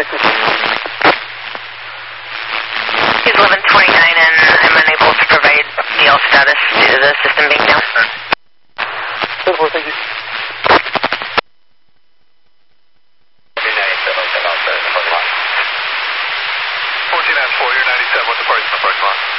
technician. He's 1129 and I'm unable to provide DL status due to the system being down. Thank you. 1494, you're 97 with the parties in the parking lot.